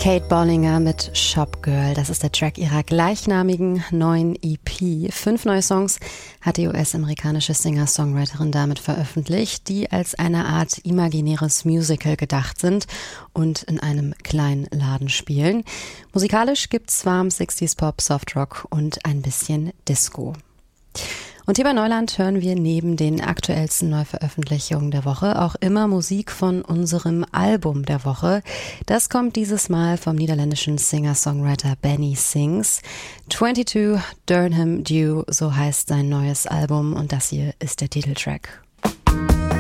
Kate Bollinger mit Shop Girl. Das ist der Track ihrer gleichnamigen neuen EP. 5 neue Songs hat die US-amerikanische Singer-Songwriterin damit veröffentlicht, die als eine Art imaginäres Musical gedacht sind und in einem kleinen Laden spielen. Musikalisch gibt's warm 60s Pop, Softrock und ein bisschen Disco. Und hier bei Neuland hören wir neben den aktuellsten Neuveröffentlichungen der Woche auch immer Musik von unserem Album der Woche. Das kommt dieses Mal vom niederländischen Singer-Songwriter Benny Sings. 22 Durham Dew, so heißt sein neues Album und das hier ist der Titeltrack.